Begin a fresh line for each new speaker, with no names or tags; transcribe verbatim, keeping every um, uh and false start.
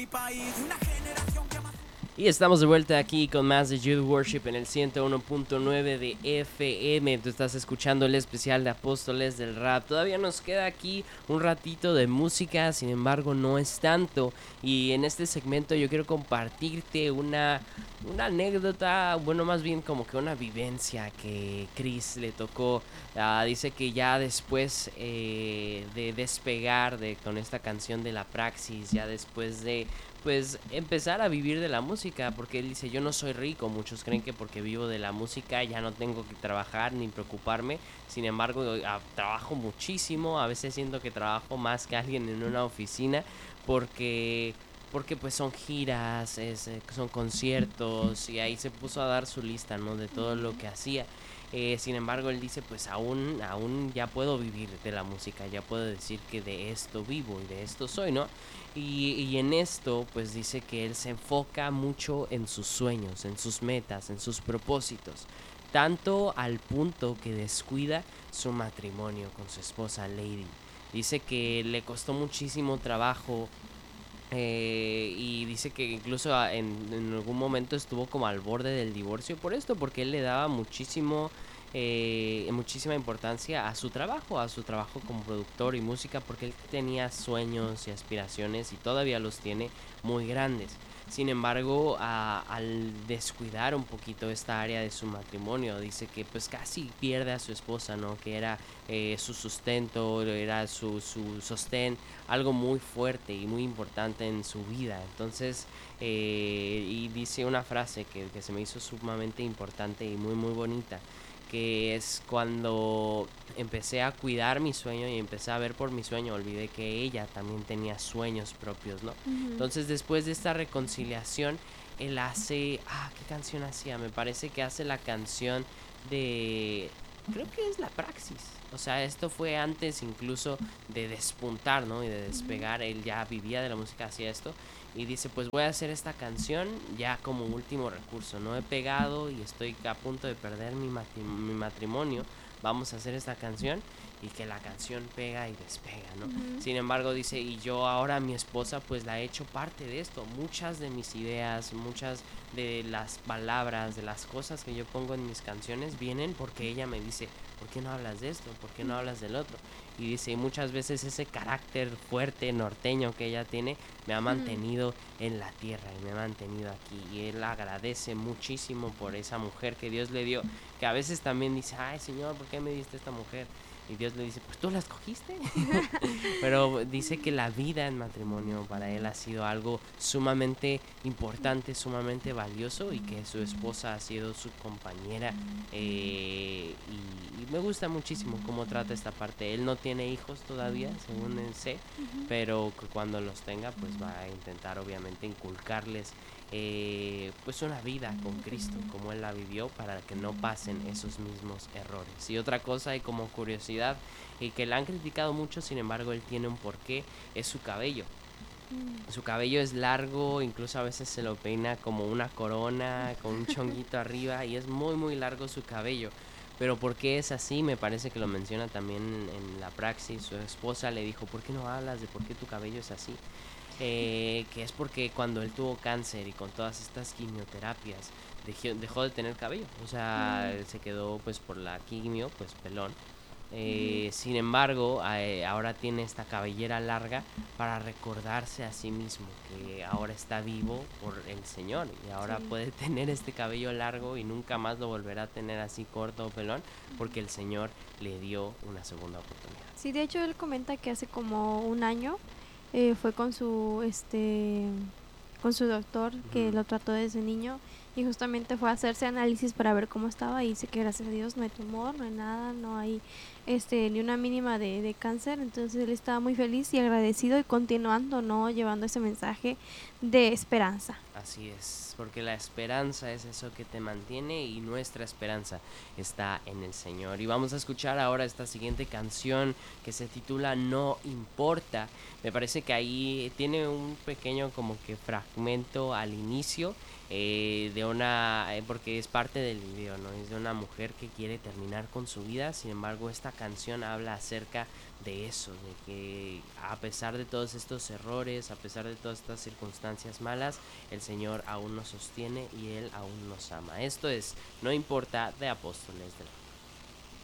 Y estamos de vuelta aquí con más de Youth Worship en el ciento uno punto nueve de F M. Tú estás escuchando el especial de Apóstoles del Rap. Todavía nos queda aquí un ratito de música, sin embargo no es tanto. Y en este segmento yo quiero compartirte una, una anécdota, bueno, más bien como que una vivencia que Chris le tocó. Uh, dice que ya después eh, de despegar de, con esta canción de La Praxis, ya después de pues empezar a vivir de la música, porque él dice, yo no soy rico, muchos creen que porque vivo de la música ya no tengo que trabajar ni preocuparme, sin embargo a, trabajo muchísimo, a veces siento que trabajo más que alguien en una oficina, porque porque pues son giras, es, son conciertos, y ahí se puso a dar su lista, ¿no? De todo lo que hacía. Eh, sin embargo, él dice, pues aún, aún ya puedo vivir de la música, ya puedo decir que de esto vivo y de esto soy, ¿no? Y, y en esto, pues dice que él se enfoca mucho en sus sueños, en sus metas, en sus propósitos, tanto al punto que descuida su matrimonio con su esposa Lady. Dice que le costó muchísimo trabajo eh, y dice que incluso en, en algún momento estuvo como al borde del divorcio por esto, porque él le daba muchísimo, eh, muchísima importancia a su trabajo, a su trabajo como productor y música, porque él tenía sueños y aspiraciones y todavía los tiene muy grandes. Sin embargo, a, al descuidar un poquito esta área de su matrimonio, dice que pues casi pierde a su esposa, ¿no? Que era eh, su sustento, era su, su sostén, algo muy fuerte y muy importante en su vida. Entonces, eh, y dice una frase que, que se me hizo sumamente importante y muy muy bonita, que es cuando empecé a cuidar mi sueño y empecé a ver por mi sueño, olvidé que ella también tenía sueños propios, ¿no? Uh-huh. Entonces, después de esta reconciliación, él hace, ah, ¿qué canción hacía? Me parece que hace la canción de, creo que es La Praxis. O sea, esto fue antes incluso de despuntar, ¿no? Y de despegar. Él ya vivía de la música, hacía esto. Y dice, pues voy a hacer esta canción ya como último recurso. No he pegado y estoy a punto de perder mi, matri- mi matrimonio. Vamos a hacer esta canción. Y que la canción pega y despega, ¿no? Uh-huh. Sin embargo, dice, y yo ahora a mi esposa pues la he hecho parte de esto. Muchas de mis ideas, muchas de las palabras, de las cosas que yo pongo en mis canciones vienen porque ella me dice, ¿por qué no hablas de esto? ¿Por qué no hablas del otro? Y dice, y muchas veces ese carácter fuerte norteño que ella tiene me ha mantenido uh-huh. en la tierra y me ha mantenido aquí. Y él agradece muchísimo por esa mujer que Dios le dio, que a veces también dice, ay Señor, ¿por qué me diste esta mujer? Y Dios le dice, pues tú la escogiste. Pero dice que la vida en matrimonio para él ha sido algo sumamente importante, sumamente valioso, y que su esposa ha sido su compañera. Eh, y, y me gusta muchísimo cómo trata esta parte. Él no tiene hijos todavía, según él sé, pero que cuando los tenga, pues va a intentar obviamente inculcarles Eh, pues una vida con Cristo como él la vivió, para que no pasen esos mismos errores. Y otra cosa, y como curiosidad, y que la han criticado mucho, sin embargo él tiene un porqué, es su cabello. Su cabello es largo, incluso a veces se lo peina como una corona, con un chonguito arriba, y es muy muy largo su cabello. Pero ¿por qué es así? Me parece que lo menciona también en, en La Praxis. Su esposa le dijo, ¿por qué no hablas de por qué tu cabello es así? Eh, que es porque cuando él tuvo cáncer y con todas estas quimioterapias dejó, dejó de tener cabello, o sea, mm. se quedó pues por la quimio pues pelón. Eh, mm. Sin embargo, eh, ahora tiene esta cabellera larga para recordarse a sí mismo que ahora está vivo por el Señor, y ahora sí. puede tener este cabello largo y nunca más lo volverá a tener así corto o pelón, porque el Señor le dio una segunda oportunidad.
Sí, de hecho él comenta que hace como un año Eh, fue con su este con su doctor que uh-huh. lo trató desde niño, y justamente fue a hacerse análisis para ver cómo estaba, y dice que gracias a Dios no hay tumor, no hay nada, no hay este ni una mínima de, de cáncer. Entonces él estaba muy feliz y agradecido, y continuando, ¿no?, llevando ese mensaje de esperanza.
Así es, porque la esperanza es eso que te mantiene, y nuestra esperanza está en el Señor. Y vamos a escuchar ahora esta siguiente canción que se titula No Importa. Me parece que ahí tiene un pequeño como que fragmento al inicio eh, de de una, eh, porque es parte del video, ¿no? Es de una mujer que quiere terminar con su vida. Sin embargo, esta canción habla acerca de eso, de que a pesar de todos estos errores, a pesar de todas estas circunstancias malas, el Señor aún nos sostiene y Él aún nos ama. Esto es No Importa, de Apóstoles del Rap.